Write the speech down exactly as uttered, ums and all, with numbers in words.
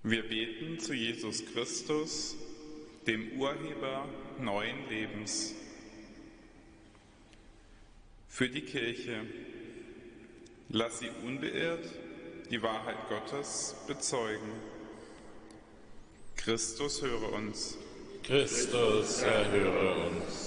Wir beten zu Jesus Christus, dem Urheber neuen Lebens. Für die Kirche, lass sie unbeirrt die Wahrheit Gottes bezeugen. Christus, höre uns. Christus, erhöre uns.